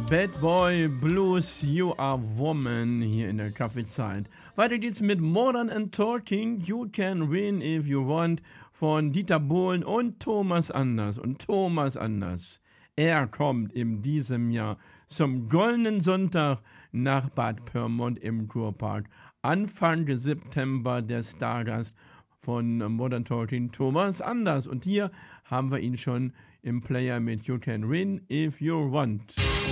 Bad Boy Blues, You Are Woman hier in der Kaffeezeit. Weiter geht's mit Modern and Talking, You Can Win If You Want von Dieter Bohlen und Thomas Anders. Und Thomas Anders, er kommt in diesem Jahr zum Goldenen Sonntag nach Bad Pyrmont im Kurpark. Anfang September der Stargast von Modern Talking, Thomas Anders. Und hier haben wir ihn schon im Player mit You Can Win If You Want.